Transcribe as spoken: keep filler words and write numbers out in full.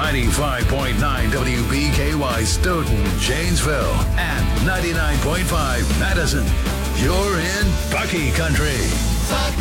ninety-five point nine W B K Y Stoughton, Janesville, and ninety-nine point five Madison. You're in Bucky Country. Bucky.